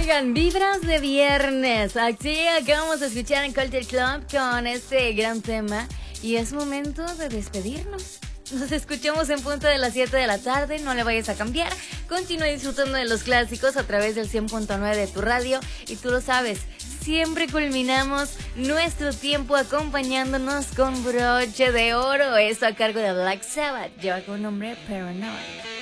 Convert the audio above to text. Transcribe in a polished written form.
Oigan, vibras de viernes. Aquí acabamos de escuchar en Culture Club con este gran tema. Y es momento de despedirnos. Nos escuchamos en punto de las 7 de la tarde. No le vayas a cambiar. Continúa disfrutando de los clásicos a través del 100.9 de tu radio. Y tú lo sabes, siempre culminamos nuestro tiempo acompañándonos con broche de oro. Esto a cargo de Black Sabbath. Lleva con nombre Paranoid.